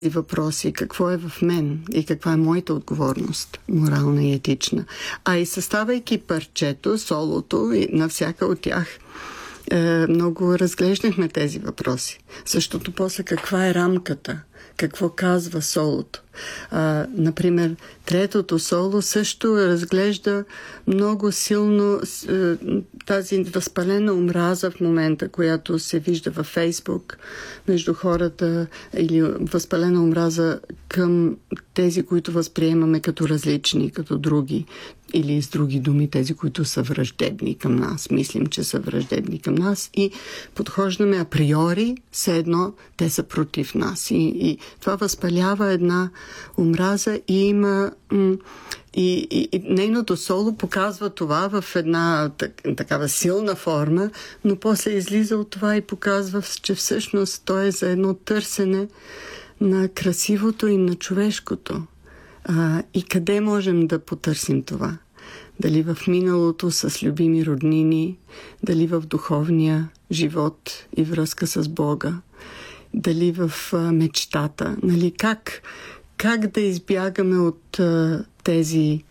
въпроси, какво е в мен и каква е моята отговорност, морална и етична. А и съставайки парчето, солото и на всяка от тях, много разглеждахме тези въпроси. Защото после каква е рамката, какво казва солото. Например, третото соло също разглежда много силно тази възпалена омраза в момента, която се вижда във Фейсбук между хората, или възпалена омраза към тези, които възприемаме като различни, като други, или с други думи, тези, които са враждебни към нас. Мислим, че са враждебни към нас и подхождаме априори, все едно те са против нас. И това възпалява една омраза и има и нейното соло показва това в една такава силна форма, но после излиза от това и показва, че всъщност то е за едно търсене на красивото и на човешкото. И къде можем да потърсим това? Дали в миналото с любими роднини, дали в духовния живот и връзка с Бога, дали в мечтата, нали? Как да избягаме от тези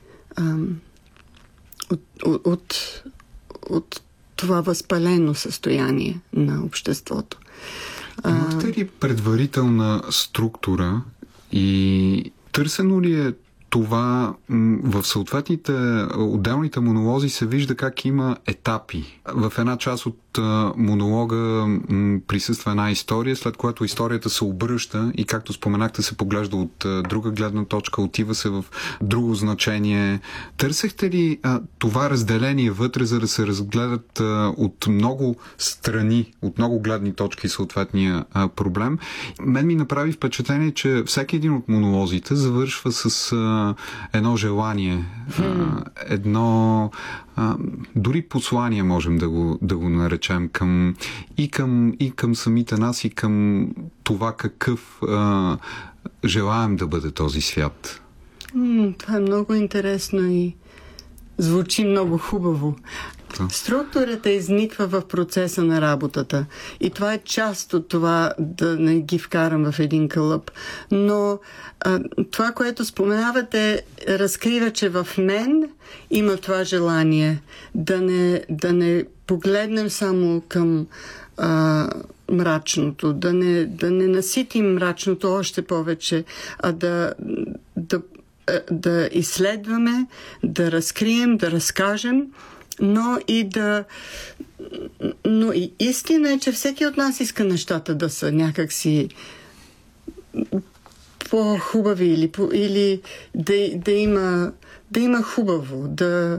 от това възпалено състояние на обществото. Имахте ли предварителна структура и търсено ли е това в съответните отделните монолози се вижда как има етапи. В една част от монолога присъства една история, след което историята се обръща и, както споменахте, се поглежда от друга гледна точка, отива се в друго значение. Търсехте ли това разделение вътре, за да се разгледат от много страни, от много гледни точки съответния проблем? Мен ми направи впечатление, че всеки един от монолозите завършва с едно желание, едно дори послание можем да го наречем към самите нас и към това какъв желаем да бъде този свят. Това е много интересно и звучи много хубаво. Структурата изниква в процеса на работата и това е част от това да не ги вкарам в един кълъп. Но това, което споменавате, разкрива, че в мен има това желание да не погледнем само към мрачното, да не наситим мрачното още повече, а да изследваме, да разкрием, да разкажем, но и истина е, че всеки от нас иска нещата да са някакси по-хубави или да има хубаво.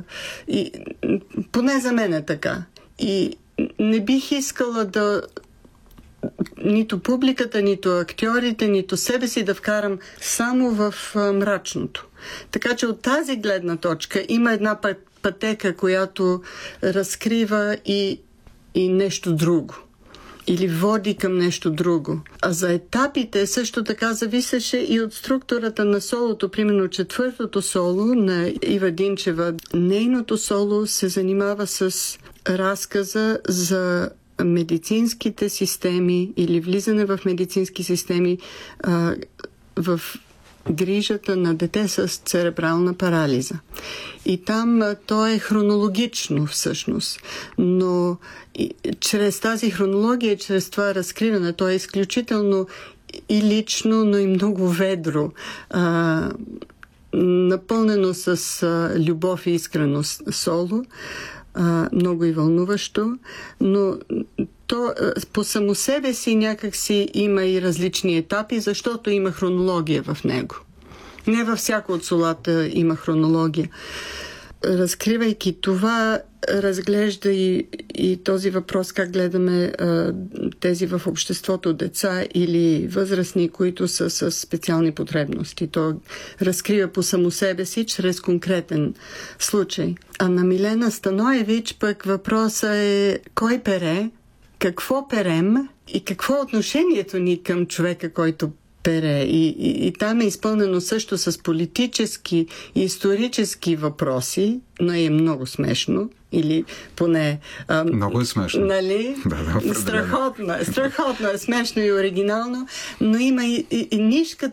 Поне за мен е така. И не бих искала нито публиката, нито актьорите, нито себе си да вкарам само в мрачното. Така че от тази гледна точка има една пътека, която разкрива и нещо друго. Или води към нещо друго. А за етапите също така зависеше и от структурата на солото. Примерно четвъртото соло на Ива Динчева. Нейното соло се занимава с разказа за медицинските системи или влизане в медицински системи в грижата на дете с церебрална парализа. И там то е хронологично всъщност, но чрез тази хронология, чрез това разкриване, то е изключително и лично, но и много ведро, напълнено с любов и искреност соло, много и вълнуващо, но то по само себе си някак си има и различни етапи, защото има хронология в него. Не във всяко от солата има хронология. Разкривайки това, разглежда и този въпрос как гледаме тези в обществото деца или възрастни, които са с специални потребности. То разкрива по само себе си чрез конкретен случай. А на Милена Станоевич пък въпросът е кой пере, какво перем и какво е отношението ни към човека, който пере. И там е изпълнено също с политически и исторически въпроси, но е много смешно. Или поне... много е смешно. Нали? Да, страхотно е смешно и оригинално, но има и нишката